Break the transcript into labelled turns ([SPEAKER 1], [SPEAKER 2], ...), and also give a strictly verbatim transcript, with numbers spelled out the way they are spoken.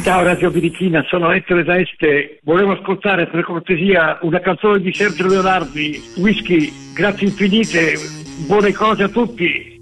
[SPEAKER 1] Ciao Radio Birichina, sono Ettore da Este. Volevo ascoltare per cortesia una canzone di Sergio Leonardi, Whisky. Grazie infinite, buone cose a tutti.